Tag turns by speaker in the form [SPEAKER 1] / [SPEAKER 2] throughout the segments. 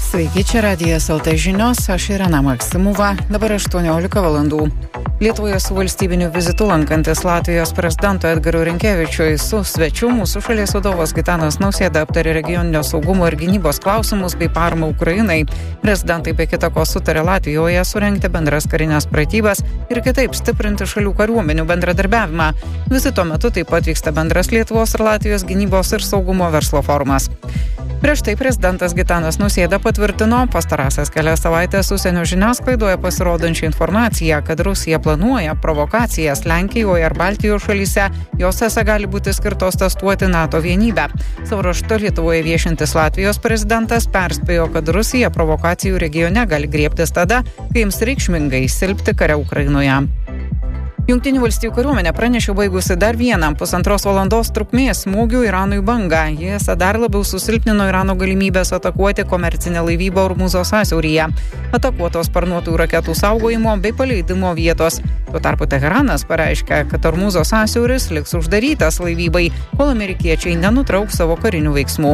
[SPEAKER 1] Sveiki, čia Radijas LT žinios, aš Irena Maksimova, dabar 18 valandų. Lietuvoje su valstybiniu vizitu lankantis Latvijos prezidento Edgaro Rinkevičiui su svečiu mūsų šalies vadovas Gitanas Nausėda aptarė regioninio saugumo ir gynybos klausimus bei paramą Ukrainai. Prezidentai be kita ko sutarė Latvijoje surengti bendras karinės pratybas ir kitaip stiprinti šalių kariuomenių bendradarbiavimą. Vizito metu taip pat vyksta bendras Lietuvos ir Latvijos gynybos ir saugumo verslo forumas. Prieš tai prezidentas Gitanas Nausėda patvirtino pastarąsias kelias savaitės užsienio žiniasklaidoje pasirodančią informaciją, kad Rusija planuoja provokacijas Lenkijoje ar Baltijos šalyse, jos esą gali būti skirtos testuoti NATO vienybę. Savo ruožtu Lietuvoje viešintis Latvijos prezidentas perspėjo, kad Rusija provokacijų regione gali griebtis tada, kai jiems reikšmingai silpti kare Ukrainoje. Jungtinių valstijų kariuomenė pranešė baigusi dar vieną 1,5 valandos trukmės smūgių Iranui bangą. Jis dar labiau susilpnino Irano galimybės atakuoti komercinę laivybą Ormuzo sąsiauryje. Atakuotos sparnuotųjų raketų saugojimo bei paleidimo vietos. Tuo tarpu Teheranas pareiškė, kad Ormuzo sąsiauris liks uždarytas laivybai, kol amerikiečiai nenutrauks savo karinių veiksmų.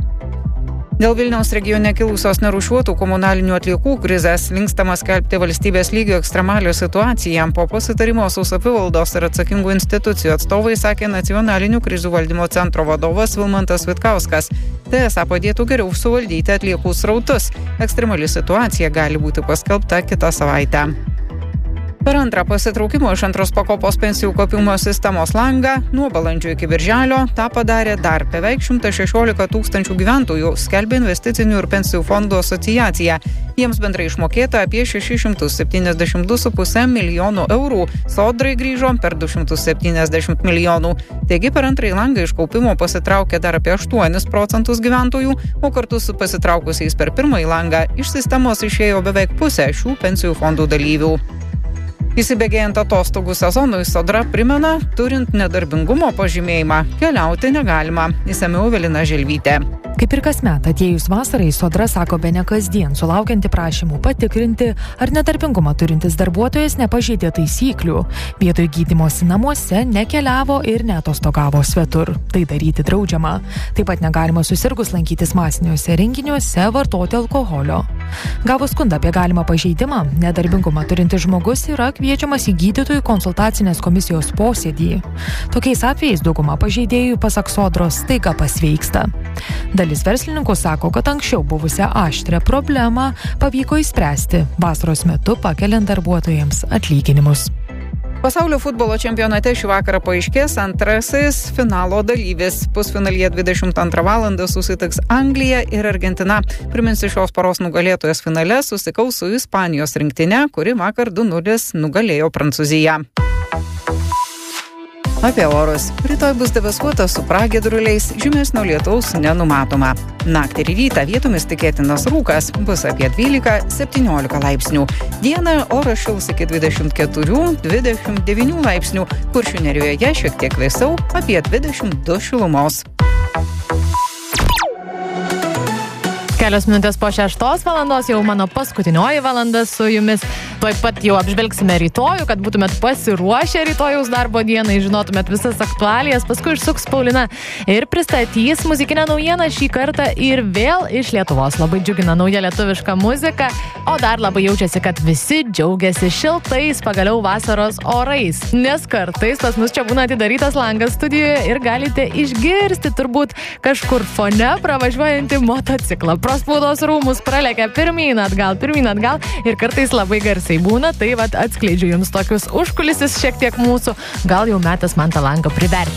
[SPEAKER 1] Dėl Vilniaus regione kilusios nerūšiuotų komunalinių atliekų krizės linkstama skelbti valstybės lygio ekstremalią situaciją. Po pasitarimo su savivaldos ir atsakingų institucijų atstovai sakė Nacionalinių krizių valdymo centro vadovas Vilmantas Vitkauskas. Tai esą padėtų geriau suvaldyti atliekų srautus. Ekstremali situacija gali būti paskelbta kitą savaitę. Per antrą pasitraukimo iš antros pakopos pensijų kaupimo sistemos langą nuo balandžio iki birželio tą padarė dar beveik 116 tūkstančių gyventojų, skelbia Investicinių ir pensijų fondų asociacija. Jiems bendrai išmokėta apie 672,5 milijonų eurų, sodrai grįžo per 270 milijonų. Taigi per antrąjį langą iš kaupimo pasitraukė dar apie 8% gyventojų, o kartu su pasitraukusiais per pirmąjį langą iš sistemos išėjo beveik pusė šių pensijų fondų dalyvių. Įsibėgėjant atostogų sezonui, Sodra primena, turint nedarbingumo pažymėjimą, keliauti negalima. Išsamiau Evelina Želvytė.
[SPEAKER 2] Kaip ir kasmet atėjus vasarai, Sodra sako bene kasdien sulaukianti prašymų patikrinti, ar nedarbingumą turintis darbuotojas nepažeidė taisyklių. Vietoj gydymosi namuose nekeliavo ir neatostogavo svetur. Tai daryti draudžiama. Taip pat negalima susirgus lankytis masiniuose renginiuose, vartoti alkoholio. Gavus skundą apie galimą pažeidimą, nedarbingumą turintis žmogus yra kviečiamas į gydytojų konsultacinės komisijos posėdį. Tokiais atvejais dauguma pažeidėjų pasak Sodros staiga pasveiksta. Dalis verslininkų sako, kad anksčiau buvusią aštrią problemą pavyko išspręsti, vasaros metu pakeliant darbuotojams atlyginimus.
[SPEAKER 1] Pasaulio futbolo čempionate šį vakarą paaiškės antrasis finalo dalyvis. Pusfinalyje 22 valandą susitiks Anglija ir Argentina. Priminsiu, šios paros nugalėtojas finale susikaus su Ispanijos rinktine, kuri vakar 2-0 nugalėjo Prancūziją. Apie orus. Rytoj bus debesuota su pragiedruliais, žymesnio lietaus nenumatoma. Naktį ir rytą vietomis tikėtinas rūkas, bus apie 12-17 laipsnių. Dieną oras šils iki 24-29 laipsnių, Kuršių nerijoje šiek tiek vėsiau, apie 22 šilumos.
[SPEAKER 3] Kelios minutės po 6 valandos, jau mano paskutinioji valanda su jumis. Tuoj pat jau apžvelgsime rytojų, kad būtumėt pasiruošę rytojaus darbo dienai, žinotumėt visas aktualijas. Paskui išsuks Paulina ir pristatys muzikinę naujieną šį kartą ir vėl iš Lietuvos. Labai džiugina nauja lietuviška muzika, o dar labai jaučiasi, kad visi džiaugiasi šiltais pagaliau vasaros orais. Nes kartais pas mus čia būna atidarytas langas studijoje ir galite išgirsti turbūt kažkur fone pravažiuojantį motociklą. Pro spaudos rūmus pralekia pirmyn atgal ir kartais labai garsiai būna, tai vat atskleidžiu jums tokius užkulisis šiek tiek mūsų, gal jau metas man tą langą priverti.